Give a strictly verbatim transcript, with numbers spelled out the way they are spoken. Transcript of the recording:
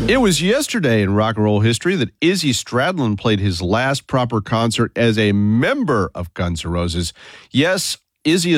It was yesterday in rock and roll history that Izzy Stradlin played his last proper concert as a member of Guns N' Roses. Yes, Izzy is